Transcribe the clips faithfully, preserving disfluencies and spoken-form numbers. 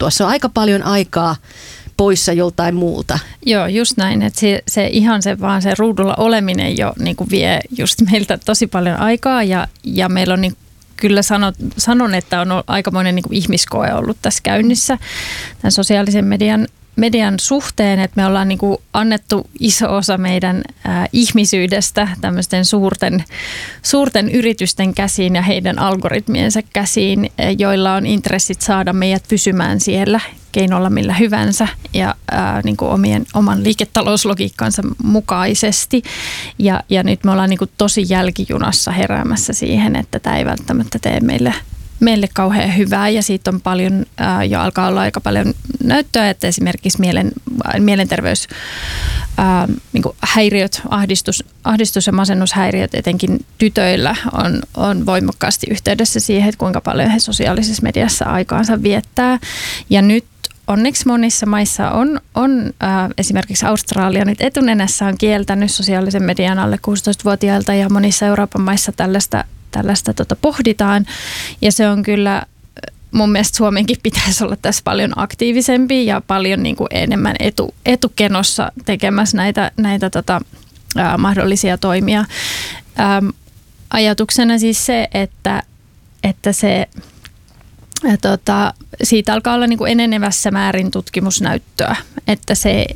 puuttua. Se on aika paljon aikaa poissa joltain muulta. Joo, just näin. Että se, se ihan se vaan se ruudulla oleminen jo niin kuin vie just meiltä tosi paljon aikaa ja, ja meillä on niin kyllä sanon, sanon, että on aikamoinen niin kuin ihmiskoe ollut tässä käynnissä tämän sosiaalisen median, median suhteen, että me ollaan niin kuin annettu iso osa meidän ää, ihmisyydestä tämmöisten suurten, suurten yritysten käsiin ja heidän algoritmiensa käsiin, joilla on intressit saada meidät pysymään siellä keinolla millä hyvänsä ja ää, niin kuin omien, oman liiketalouslogiikkansa mukaisesti. Ja, ja nyt me ollaan niin kuin tosi jälkijunassa heräämässä siihen, että tämä ei välttämättä tee meille, meille kauhean hyvää ja siitä on paljon, ää, jo alkaa olla aika paljon näyttöä, että esimerkiksi mielen, mielenterveys ää, niin kuin häiriöt, ahdistus, ahdistus ja masennushäiriöt etenkin tytöillä on, on voimakkaasti yhteydessä siihen, että kuinka paljon he sosiaalisessa mediassa aikaansa viettää ja nyt onneksi monissa maissa on, on äh, esimerkiksi Australia nyt etunenässä on kieltänyt sosiaalisen median alle kuusitoistavuotiailta ja monissa Euroopan maissa tällaista, tällaista tota, pohditaan. Ja se on kyllä, mun mielestä Suomenkin pitäisi olla tässä paljon aktiivisempi ja paljon niin kuin enemmän etu, etukenossa tekemässä näitä, näitä tota, äh, mahdollisia toimia. Ähm, ajatuksena siis se, että, että se... Ja tota, siitä alkaa olla niin kuin enenevässä määrin tutkimusnäyttöä, että se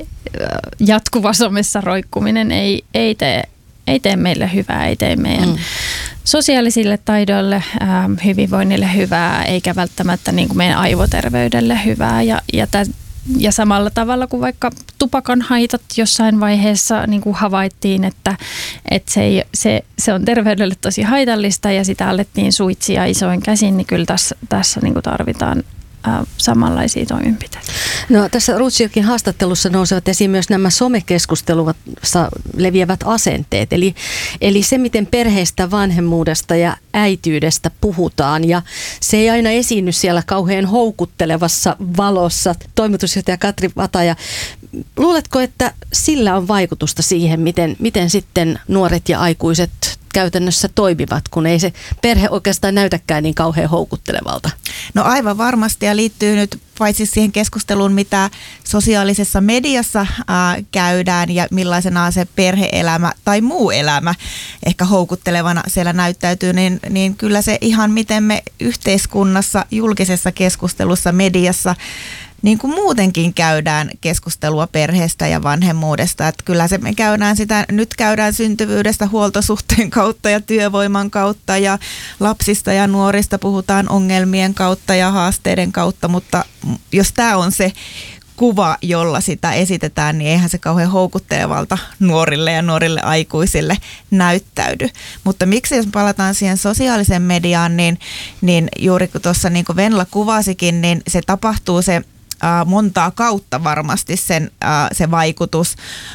jatkuva somessa roikkuminen ei, ei, tee, ei tee meille hyvää, ei tee meidän mm. sosiaalisille taidoille, ähm, hyvinvoinnille hyvää, eikä välttämättä niin kuin meidän aivoterveydelle hyvää. Ja, ja, tä, ja samalla tavalla kuin vaikka tupakan haitat jossain vaiheessa niin kuin havaittiin, että, että se, ei, se, se on terveydelle tosi haitallista ja sitä alettiin suitsia isoin käsin, niin kyllä tässä, tässä niin kuin tarvitaan ä, samanlaisia toimenpiteitä. No, tässä Rootsjokin haastattelussa nousevat esiin myös nämä somekeskustelussa leviävät asenteet. Eli, eli se, miten perheestä, vanhemmuudesta ja äityydestä puhutaan. Ja se ei aina esiinny siellä kauhean houkuttelevassa valossa. Toimitusjohtaja Katri Vataja, luuletko, että sillä on vaikutusta siihen, miten, miten sitten nuoret ja aikuiset käytännössä toimivat, kun ei se perhe oikeastaan näytäkään niin kauhean houkuttelevalta? No aivan varmasti ja liittyy nyt paitsi siihen keskusteluun, mitä sosiaalisessa mediassa ää, käydään ja millaisena se perhe-elämä tai muu elämä ehkä houkuttelevana siellä näyttäytyy, niin, niin kyllä se ihan miten me yhteiskunnassa, julkisessa keskustelussa, mediassa niin kuin muutenkin käydään keskustelua perheestä ja vanhemmuudesta. Että kyllä se me käydään sitä, nyt käydään syntyvyydestä huoltosuhteen kautta ja työvoiman kautta ja lapsista ja nuorista puhutaan ongelmien kautta ja haasteiden kautta, mutta jos tämä on se kuva, jolla sitä esitetään, niin eihän se kauhean houkuttelevalta nuorille ja nuorille aikuisille näyttäydy. Mutta miksi jos palataan siihen sosiaaliseen mediaan, niin, niin juuri kun tuossa niin kuin Venla kuvasikin, niin se tapahtuu se Uh, montaa kautta varmasti sen, uh, se vaikutus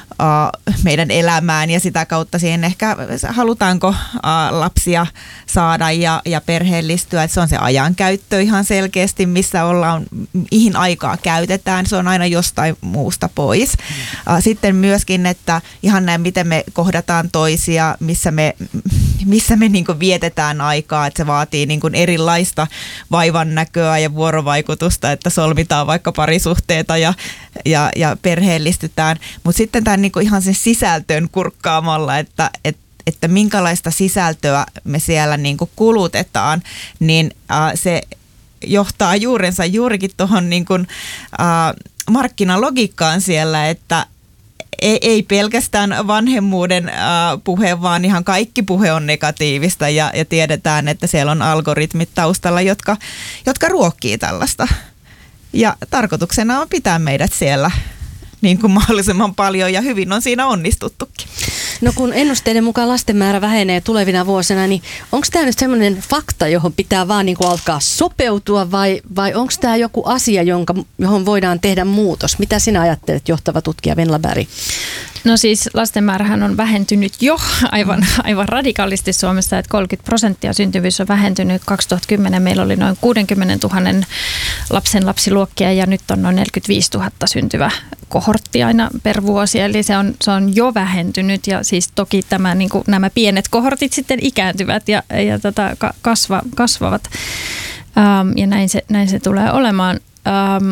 uh, meidän elämään ja sitä kautta siihen ehkä halutaanko uh, lapsia saada ja, ja perheellistyä. Et se on se ajankäyttö ihan selkeästi, missä ollaan, mihin aikaa käytetään. Se on aina jostain muusta pois. Uh, sitten myöskin, että ihan näin, miten me kohdataan toisia, missä me, missä me niin kuin vietetään aikaa. Että se vaatii niin kuin erilaista vaivan näköä ja vuorovaikutusta, että solmitaan vaikka parisuhteita ja, ja, ja perheellistytään, mutta sitten tämän niinku ihan sen sisältön kurkkaamalla, että, et, että minkälaista sisältöä me siellä niinku kulutetaan, niin äh, se johtaa juurensa juurikin tuohon niinku, äh, markkinalogiikkaan siellä, että ei, ei pelkästään vanhemmuuden äh, puhe, vaan ihan kaikki puhe on negatiivista ja, ja tiedetään, että siellä on algoritmit taustalla, jotka, jotka ruokkii tällaista. Ja tarkoituksena on pitää meidät siellä niin kuin mahdollisimman paljon ja hyvin on siinä onnistuttukin. No kun ennusteiden mukaan lasten määrä vähenee tulevina vuosina, niin onko tämä nyt semmoinen fakta, johon pitää vaan niin kuin alkaa sopeutua vai, vai onko tämä joku asia, jonka, johon voidaan tehdä muutos? Mitä sinä ajattelet, johtava tutkija Venla Berg? No siis lasten määrähän on vähentynyt jo aivan, aivan radikaalisti Suomessa, että kolmekymmentä prosenttia syntyvyys on vähentynyt. kaksituhattakymmenen meillä oli noin kuusikymmentätuhatta lapsen lapsiluokkia ja nyt on noin neljäkymmentäviisituhatta syntyvä kohortti aina per vuosi. Eli se on, se on jo vähentynyt ja siis toki tämä, niin kuin, nämä pienet kohortit sitten ikääntyvät ja, ja tota, kasva, kasvavat ähm, ja näin se, näin se tulee olemaan. Ähm,